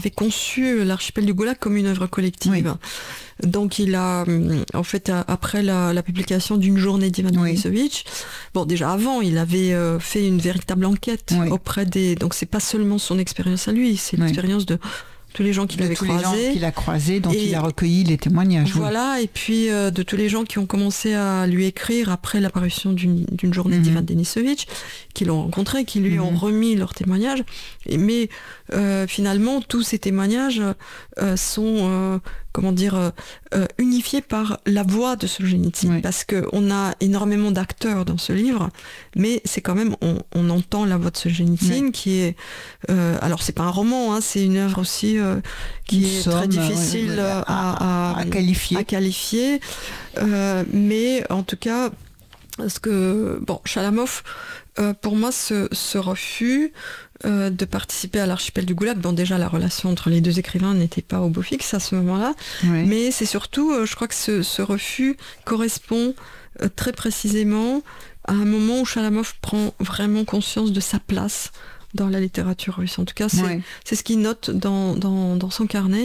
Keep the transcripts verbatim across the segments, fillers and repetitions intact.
avait conçu l'archipel du Goulag comme une œuvre collective. Oui. Donc il a, en fait, après la, la publication d'une journée d'Ivan oui. Denisovitch, bon déjà avant, il avait euh, fait une véritable enquête oui. auprès des... Donc c'est pas seulement son expérience à lui, c'est oui. l'expérience de tous les gens qu'il avait croisés. tous les gens qu'il a croisés, dont et il a recueilli les témoignages. Voilà, oui. et puis euh, de tous les gens qui ont commencé à lui écrire après l'apparition d'une, d'une journée mm-hmm. d'Ivan Denisovitch, qui l'ont rencontré, qui lui mm-hmm. ont remis leurs témoignages. Et, mais euh, finalement, tous ces témoignages euh, sont, euh, comment dire, euh, unifiés par la voix de Solzhenitsyn. Oui. Parce qu'on a énormément d'acteurs dans ce livre, mais c'est quand même, on, on entend la voix de Solzhenitsyn, oui. qui est... Euh, alors, c'est pas un roman, hein, c'est une œuvre aussi euh, qui une est somme, très difficile ouais, ouais, à, à, à qualifier. À qualifier. Euh, mais en tout cas, parce que, bon, Chalamov, euh, pour moi, ce, ce refus euh, de participer à l'archipel du Goulag, bon, déjà, la relation entre les deux écrivains n'était pas au beau fixe à ce moment-là, oui. mais c'est surtout, euh, je crois que ce, ce refus correspond euh, très précisément à un moment où Chalamov prend vraiment conscience de sa place dans la littérature russe. En tout cas, c'est, oui. c'est ce qu'il note dans, dans, dans son carnet.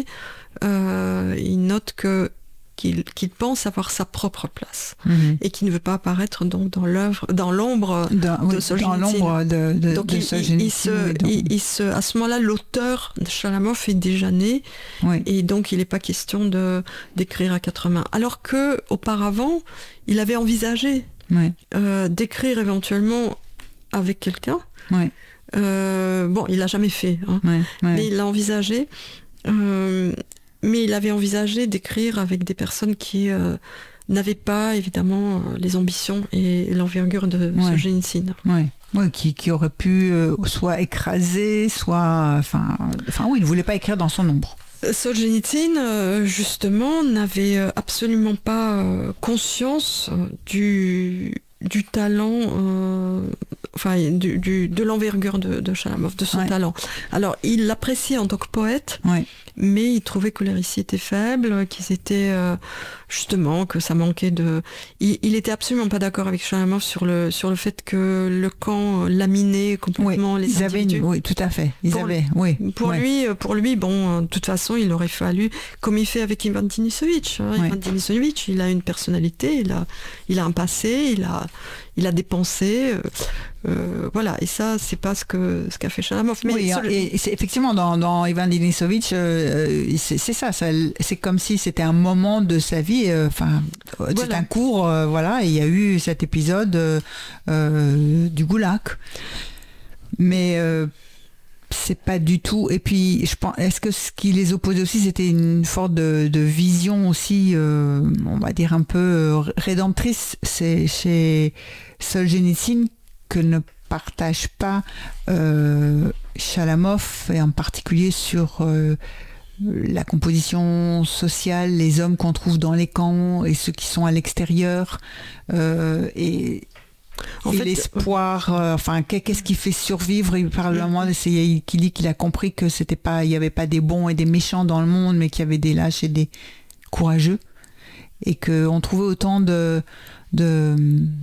Euh, il note que Qu'il, qu'il pense avoir sa propre place mm-hmm. et qu'il ne veut pas apparaître donc dans l'œuvre, dans l'ombre dans, de oui, Solzhenitsyn. Dans l'ombre de, de, donc de il, Solzhenitsyn. Il, il se, donc... il, il se, à ce moment-là, l'auteur de Chalamov est déjà né oui. et donc il n'est pas question de, d'écrire à quatre mains. Alors que auparavant, il avait envisagé oui. euh, d'écrire éventuellement avec quelqu'un. Oui. Euh, bon, il l'a jamais fait, hein, oui. Oui. mais il l'a envisagé. Euh, Mais il avait envisagé d'écrire avec des personnes qui euh, n'avaient pas, évidemment, les ambitions et l'envergure de ouais. Solzhenitsyn. Oui, ouais, qui, qui aurait pu euh, soit écraser, soit... Enfin, enfin oui, il ne voulait pas écrire dans son ombre. Solzhenitsyn, euh, justement, n'avait absolument pas euh, conscience du... du talent, euh, enfin du, du, de l'envergure de, de Chalamov, de son ouais. talent. Alors, il l'appréciait en tant que poète, ouais. mais il trouvait que les récits étaient faibles, qu'ils étaient euh, justement, que ça manquait de... Il, il était absolument pas d'accord avec Chalamov sur le, sur le fait que le camp laminait complètement oui, les ils individus. Avaient, oui, tout à fait. Ils pour, avaient, oui. Pour, ouais. lui, pour lui, bon, de toute façon, il aurait fallu, comme il fait avec Ivan Denisovitch. Hein, ouais. Ivan Denisovitch, il a une personnalité, il a, il a un passé, il a, il a des pensées. Euh, euh, voilà, et ça, c'est pas ce, que, ce qu'a fait Chalamov. Mais oui, le... et c'est effectivement, dans, dans Ivan Denisovitch, euh, c'est, c'est ça, ça, c'est comme si c'était un moment de sa vie, enfin, euh, voilà. c'est un cours, euh, voilà, et il y a eu cet épisode euh, euh, du Goulag. Mais euh, c'est pas du tout. Et puis, je pense, est-ce que ce qui les opposait aussi, c'était une sorte de, de vision aussi, euh, on va dire un peu rédemptrice, c'est chez Solzhenitsyn, que ne partage pas euh, Chalamov, et en particulier sur euh, la composition sociale, les hommes qu'on trouve dans les camps et ceux qui sont à l'extérieur, euh, et, en et fait, l'espoir, euh, enfin qu'est-ce qui fait survivre. Il parle à moi, c'est qui dit qu'il a compris que c'était pas, il y avait pas des bons et des méchants dans le monde, mais qu'il y avait des lâches et des courageux, et que on trouvait autant de de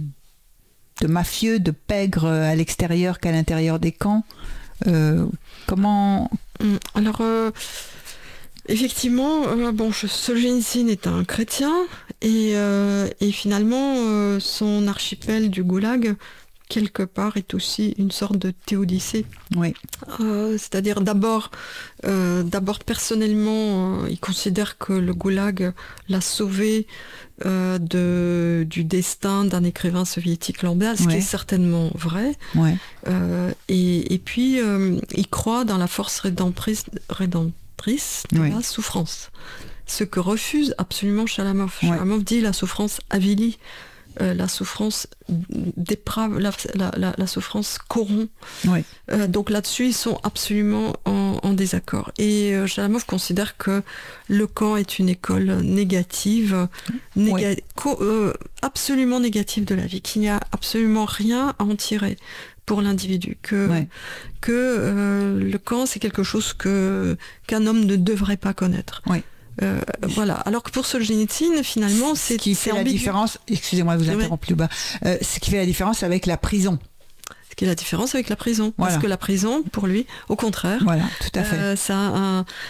de mafieux, de pègres à l'extérieur qu'à l'intérieur des camps. Euh, comment... Alors, euh, effectivement, euh, bon, Solzhenitsyn est un chrétien, et, euh, et finalement, euh, son archipel du Goulag, quelque part, est aussi une sorte de théodicée. Oui. Euh, c'est-à-dire, d'abord, euh, d'abord personnellement, euh, il considère que le Goulag l'a sauvé Euh, de, du destin d'un écrivain soviétique lambda, ce ouais. qui est certainement vrai. Ouais. Euh, et, et puis, euh, il croit dans la force rédemptrice, rédemptrice de ouais. la souffrance. Ce que refuse absolument Chalamov. Ouais. Chalamov dit la souffrance avilit, euh, la souffrance déprave, la, la, la, la souffrance corrompt. Ouais. Euh, donc là-dessus, ils sont absolument en, en désaccord. Et euh, Chalamov considère que le camp est une école négative, néga- ouais. co- euh, absolument négative de la vie, qu'il n'y a absolument rien à en tirer pour l'individu, que, ouais. que euh, le camp, c'est quelque chose que, qu'un homme ne devrait pas connaître. Ouais. Euh, voilà. Alors que pour Solzhenitsyn, finalement, c'est ce qui fait c'est la ambigu. différence. Excusez-moi de vous interrompre plus bas. Euh, ce qui fait la différence avec la prison. Ce qui est la différence avec la prison, voilà. Parce que la prison, pour lui, au contraire, voilà, tout à fait. Euh, ça a un,